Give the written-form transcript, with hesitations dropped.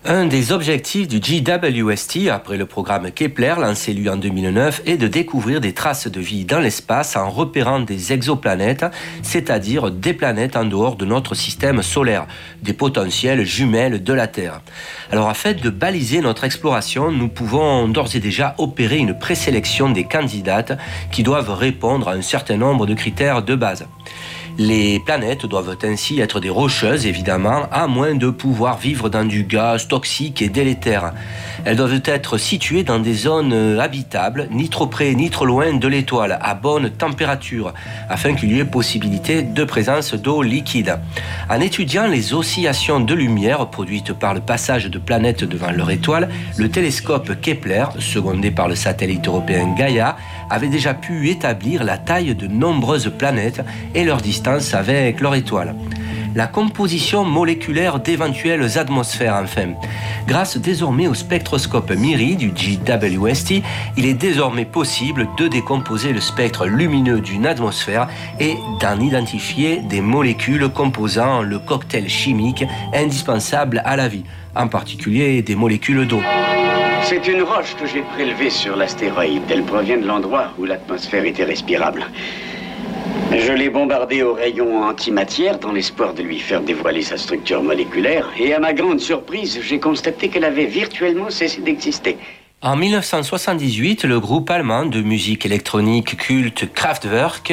Un des objectifs du JWST, après le programme Kepler, lancé lui en 2009, est de découvrir des traces de vie dans l'espace en repérant des exoplanètes, c'est-à-dire des planètes en dehors de notre système solaire, des potentielles jumelles de la Terre. Alors, afin de baliser notre exploration, nous pouvons d'ores et déjà opérer une présélection des candidates qui doivent répondre à un certain nombre de critères de base. Les planètes doivent ainsi être des rocheuses, évidemment, à moins de pouvoir vivre dans du gaz toxique et délétère. Elles doivent être situées dans des zones habitables, ni trop près ni trop loin de l'étoile, à bonne température, afin qu'il y ait possibilité de présence d'eau liquide. En étudiant les oscillations de lumière produites par le passage de planètes devant leur étoile, le télescope Kepler, secondé par le satellite européen Gaia, avait déjà pu établir la taille de nombreuses planètes et leur distance avec leur étoile. La composition moléculaire d'éventuelles atmosphères, enfin. Grâce désormais au spectroscope MIRI du JWST, il est désormais possible de décomposer le spectre lumineux d'une atmosphère et d'en identifier des molécules composant le cocktail chimique indispensable à la vie, en particulier des molécules d'eau. C'est une roche que j'ai prélevée sur l'astéroïde. Elle provient de l'endroit où l'atmosphère était respirable. Je l'ai bombardée aux rayons antimatière dans l'espoir de lui faire dévoiler sa structure moléculaire. Et à ma grande surprise, j'ai constaté qu'elle avait virtuellement cessé d'exister. En 1978, le groupe allemand de musique électronique culte Kraftwerk